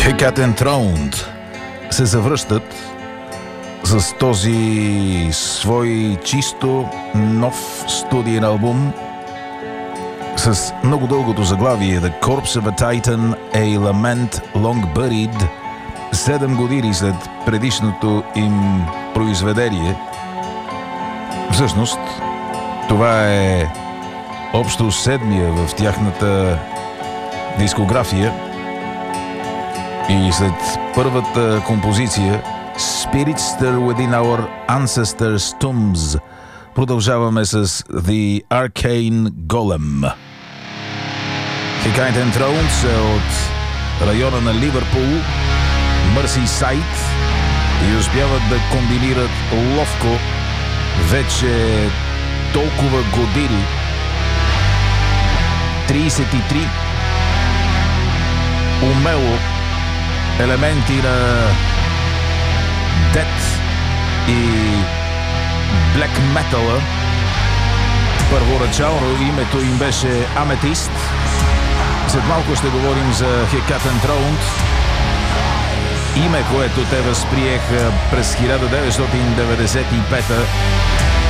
Hecate Enthroned се завръщат с този свой чисто нов студиен албум с много дългото заглавие The Corpse of a Titan, A Lament Long Buried, 7 години след предишното им произведение. Всъщност, това е общо седмия в тяхната дискография и след първата композиция Spirits Stir Within Our Ancestors' Tombs продължаваме с The Arcane Golem. Hecate Enthroned са от района на Ливърпул, Мърсисайд, и успяват да комбинират ловко вече толкова години, 33, умело елементи на Death и Black Metal. Първоначално името им беше Amethyst. След малко ще говорим за Hecate Enthroned, име, което те възприеха през 1995